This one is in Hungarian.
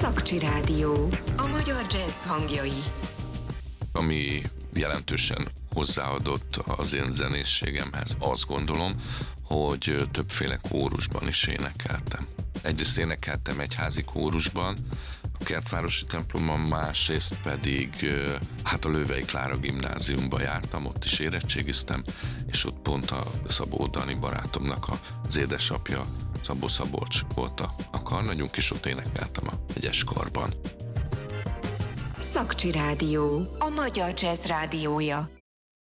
Szakcsi Rádió. A magyar jazz hangjai. Ami jelentősen hozzáadott az én zenészségemhez, azt gondolom, hogy többféle kórusban is énekeltem. Egyrészt énekeltem egyházi kórusban, a Kertvárosi templomban, másrészt pedig a Lővei Klára gimnáziumba jártam, ott is érettségiztem, és ott pont a Szabó Dani barátomnak az édesapja, Szabó Szabolcs volt a karnagyunk, és ott énekeltem a Hegyes Karban. Szakcsi Rádió. A magyar jazz rádiója.